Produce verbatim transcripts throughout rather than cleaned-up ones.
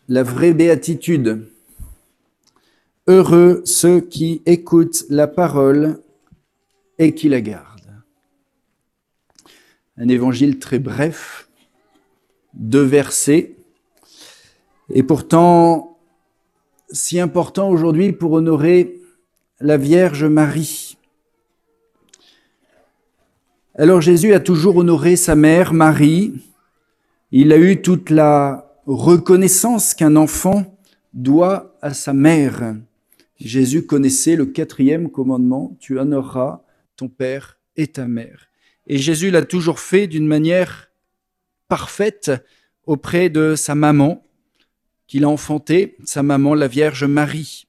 la vraie béatitude. Heureux ceux qui écoutent la parole et qui la gardent. Un évangile très bref, deux versets, et pourtant si important aujourd'hui pour honorer la Vierge Marie. Alors Jésus a toujours honoré sa mère Marie. Il a eu toute la reconnaissance qu'un enfant doit à sa mère. Jésus connaissait le quatrième commandement, tu honoreras ton père et ta mère. Et Jésus l'a toujours fait d'une manière parfaite auprès de sa maman, qu'il a enfantée, sa maman, la Vierge Marie.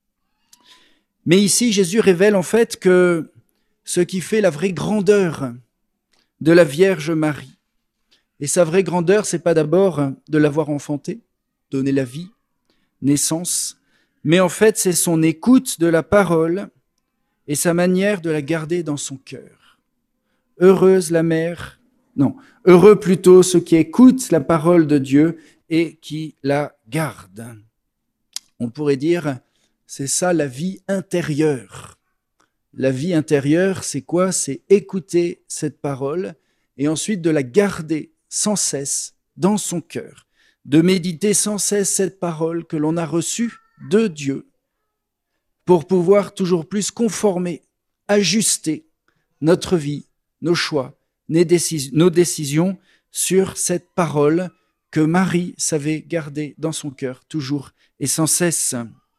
Mais ici, Jésus révèle en fait que ce qui fait la vraie grandeur de la Vierge Marie, et sa vraie grandeur, c'est pas d'abord de l'avoir enfantée, donner la vie, naissance, mais en fait, c'est son écoute de la parole et sa manière de la garder dans son cœur. Heureuse la mère, non, heureux plutôt ceux qui écoutent la parole de Dieu et qui la gardent. On pourrait dire, c'est ça la vie intérieure. La vie intérieure, c'est quoi? C'est écouter cette parole et ensuite de la garder sans cesse dans son cœur, de méditer sans cesse cette parole que l'on a reçue de Dieu pour pouvoir toujours plus conformer, ajuster notre vie, nos choix, nos décisions sur cette parole que Marie savait garder dans son cœur toujours et sans cesse.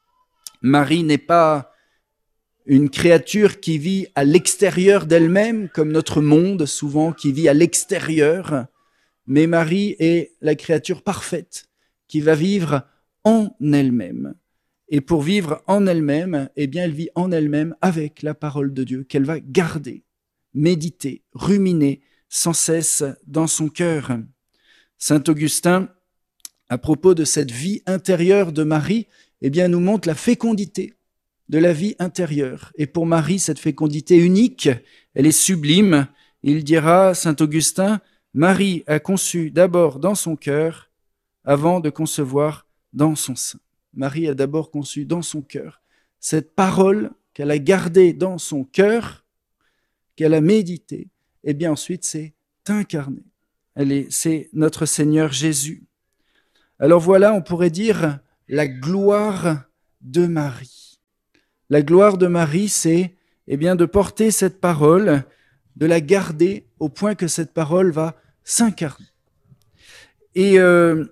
Marie n'est pas une créature qui vit à l'extérieur d'elle-même, comme notre monde souvent qui vit à l'extérieur, mais Marie est la créature parfaite qui va vivre en elle-même. Et pour vivre en elle-même, eh bien, elle vit en elle-même avec la parole de Dieu qu'elle va garder, méditer, ruminer sans cesse dans son cœur. Saint Augustin, à propos de cette vie intérieure de Marie, eh bien, nous montre la fécondité de la vie intérieure. Et pour Marie, cette fécondité unique, elle est sublime. Il dira, Saint Augustin, Marie a conçu d'abord dans son cœur avant de concevoir dans son sein. Marie a d'abord conçu dans son cœur cette parole qu'elle a gardée dans son cœur, qu'elle a méditée, et bien ensuite c'est incarné. Elle est, c'est notre Seigneur Jésus. Alors voilà, on pourrait dire la gloire de Marie. La gloire de Marie, c'est eh bien, de porter cette parole, de la garder au point que cette parole va s'incarner. Et euh,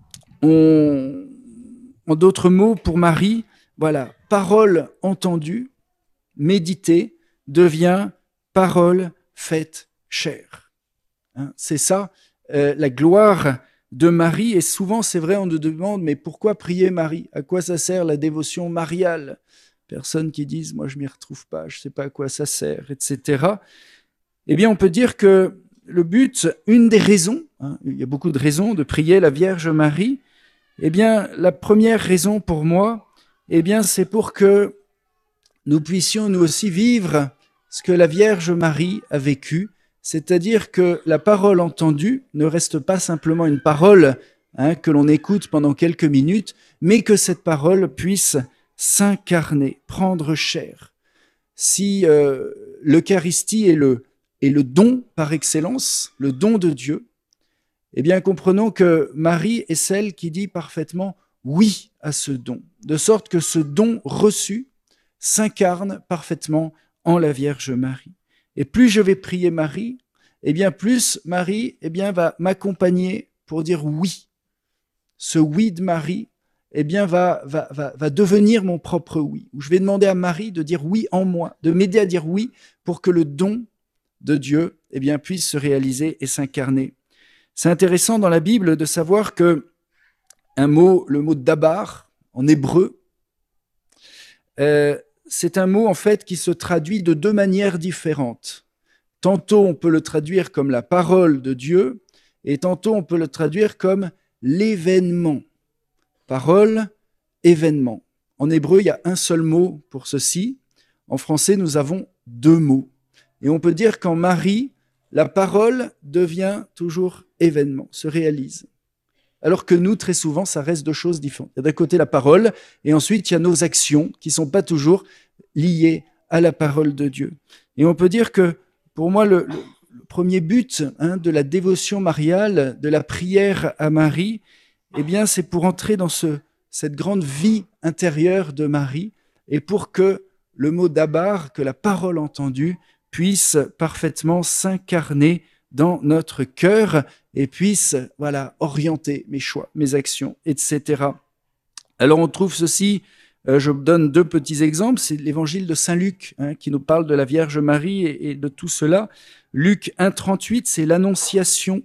on, en d'autres mots, pour Marie, voilà, parole entendue, méditée, devient parole faite chair. Hein, c'est ça, euh, la gloire de Marie. Et souvent, c'est vrai, on nous demande, mais pourquoi prier Marie? À quoi ça sert la dévotion mariale? Personnes qui disent, moi je ne m'y retrouve pas, je ne sais pas à quoi ça sert, et cetera. Eh bien, on peut dire que le but, une des raisons, hein, il y a beaucoup de raisons de prier la Vierge Marie, eh bien, la première raison pour moi, eh bien, c'est pour que nous puissions nous aussi vivre ce que la Vierge Marie a vécu, c'est-à-dire que la parole entendue ne reste pas simplement une parole hein, que l'on écoute pendant quelques minutes, mais que cette parole puisse s'incarner, prendre chair. Si euh, l'Eucharistie est le, est le don par excellence, le don de Dieu, eh bien comprenons que Marie est celle qui dit parfaitement oui à ce don, de sorte que ce don reçu s'incarne parfaitement en la Vierge Marie. Et plus je vais prier Marie, eh bien plus Marie eh bien, va m'accompagner pour dire oui. Ce oui de Marie eh bien, va, va, va, va devenir mon propre oui. Où je vais demander à Marie de dire oui en moi, de m'aider à dire oui pour que le don de Dieu eh bien, puisse se réaliser et s'incarner. C'est intéressant dans la Bible de savoir que un mot, le mot dabar en hébreu, euh, c'est un mot en fait qui se traduit de deux manières différentes. Tantôt on peut le traduire comme la parole de Dieu et tantôt on peut le traduire comme l'événement. Parole, événement. En hébreu, il y a un seul mot pour ceci. En français, nous avons deux mots. Et on peut dire qu'en Marie, la parole devient toujours événement, se réalise. Alors que nous, très souvent, ça reste deux choses différentes. Il y a d'un côté la parole, et ensuite il y a nos actions qui ne sont pas toujours liées à la parole de Dieu. Et on peut dire que, pour moi, le, le, le premier but hein, de la dévotion mariale, de la prière à Marie, eh bien, c'est pour entrer dans ce, cette grande vie intérieure de Marie, et pour que le mot dabar, que la parole entendue, puisse parfaitement s'incarner dans notre cœur et puisse voilà, orienter mes choix, mes actions, et cetera. Alors on trouve ceci, euh, je donne deux petits exemples, c'est l'évangile de Saint Luc hein, qui nous parle de la Vierge Marie et, et de tout cela. Luc un trente-huit, c'est l'annonciation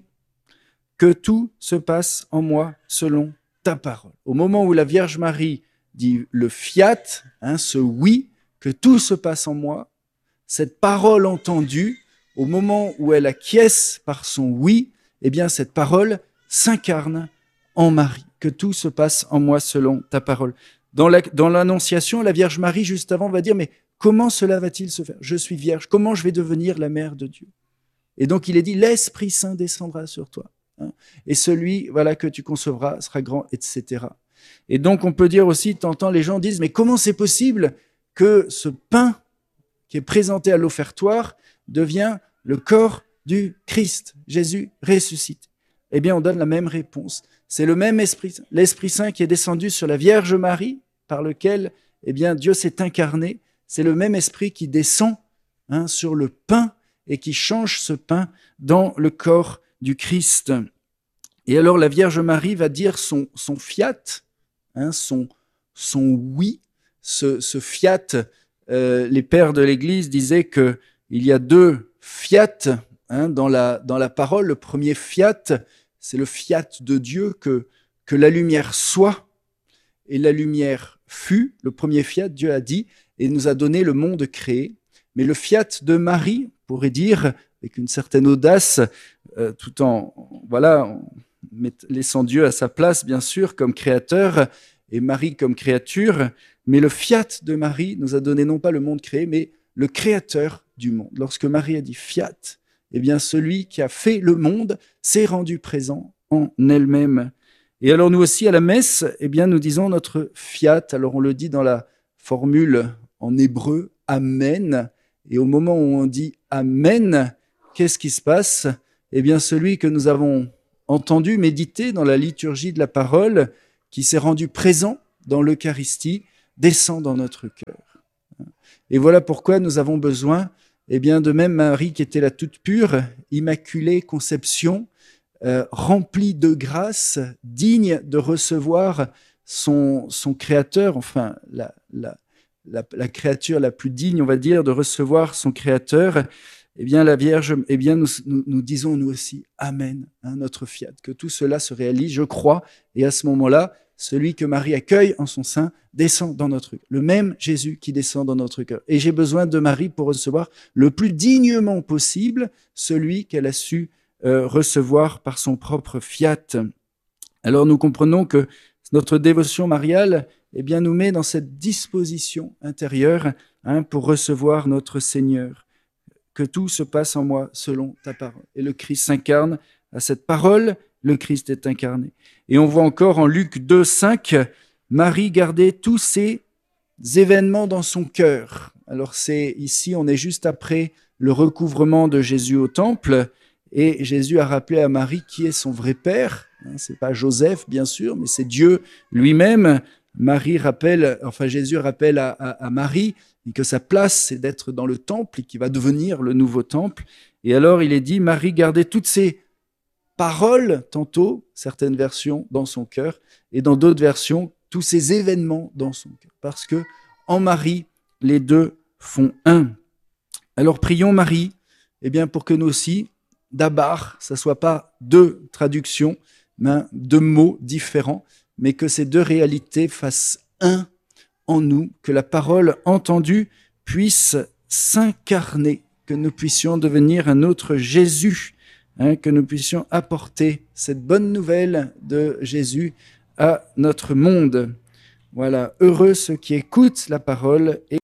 que tout se passe en moi selon ta parole. Au moment où la Vierge Marie dit le fiat, hein, ce oui, que tout se passe en moi, cette parole entendue, au moment où elle acquiesce par son oui, eh bien cette parole s'incarne en Marie, que tout se passe en moi selon ta parole. Dans, la, dans l'Annonciation, la Vierge Marie, juste avant, va dire, mais comment cela va-t-il se faire? Je suis vierge, comment je vais devenir la mère de Dieu? Et donc il est dit, l'Esprit Saint descendra sur toi, hein, et celui voilà, que tu concevras sera grand, et cetera. Et donc on peut dire aussi, t'entends, les gens disent, mais comment c'est possible que ce pain qui est présenté à l'offertoire devient le corps du Christ, Jésus ressuscité? Eh bien, on donne la même réponse. C'est le même Esprit Saint, l'Esprit Saint qui est descendu sur la Vierge Marie, par lequel eh bien, Dieu s'est incarné. C'est le même Esprit qui descend hein, sur le pain et qui change ce pain dans le corps du Christ. Et alors, la Vierge Marie va dire son, son fiat, hein, son, son oui, ce, ce fiat. Euh, les pères de l'Église disaient qu'il y a deux fiat hein, dans, la, dans la parole. Le premier fiat, c'est le fiat de Dieu, que, que la lumière soit, et la lumière fut. Le premier fiat, Dieu a dit, et nous a donné le monde créé. Mais le fiat de Marie, on pourrait dire, avec une certaine audace, euh, tout en, voilà, en laissant Dieu à sa place, bien sûr, comme créateur, et Marie comme créature, mais le fiat de Marie nous a donné non pas le monde créé, mais le créateur du monde. Lorsque Marie a dit fiat, eh bien celui qui a fait le monde s'est rendu présent en elle-même. Et alors nous aussi à la messe, eh bien nous disons notre fiat. Alors on le dit dans la formule en hébreu amen. Et au moment où on dit amen, qu'est-ce qui se passe? Eh bien celui que nous avons entendu méditer dans la liturgie de la parole, qui s'est rendu présent dans l'Eucharistie, descend dans notre cœur. Et voilà pourquoi nous avons besoin, eh bien, de même Marie qui était la toute pure, immaculée conception, euh, remplie de grâce, digne de recevoir son, son Créateur, enfin la, la, la, la créature la plus digne, on va dire, de recevoir son Créateur. Eh bien, la Vierge, eh bien, nous, nous, nous disons nous aussi Amen, hein, notre fiat, que tout cela se réalise, je crois, et à ce moment-là, celui que Marie accueille en son sein descend dans notre cœur. Le même Jésus qui descend dans notre cœur. Et j'ai besoin de Marie pour recevoir le plus dignement possible celui qu'elle a su euh, recevoir par son propre fiat. Alors nous comprenons que notre dévotion mariale eh bien, nous met dans cette disposition intérieure hein, pour recevoir notre Seigneur. Que tout se passe en moi selon ta parole. Et le Christ s'incarne à cette parole, le Christ est incarné. Et on voit encore en Luc deux, cinq, Marie gardait tous ces événements dans son cœur. Alors c'est ici, on est juste après le recouvrement de Jésus au temple, et Jésus a rappelé à Marie qui est son vrai père. C'est pas Joseph, bien sûr, mais c'est Dieu lui-même. Marie rappelle, enfin Jésus rappelle à, à, à Marie que sa place, c'est d'être dans le temple et qui va devenir le nouveau temple. Et alors il est dit, Marie gardait toutes ces paroles, tantôt, certaines versions, dans son cœur, et dans d'autres versions, tous ces événements dans son cœur. Parce que en Marie, les deux font un. Alors prions Marie, eh bien pour que nous aussi, d'abord, ça ne soit pas deux traductions, mais deux mots différents, mais que ces deux réalités fassent un en nous, que la parole entendue puisse s'incarner, que nous puissions devenir un autre Jésus, hein, que nous puissions apporter cette bonne nouvelle de Jésus à notre monde. Voilà, heureux ceux qui écoutent la parole et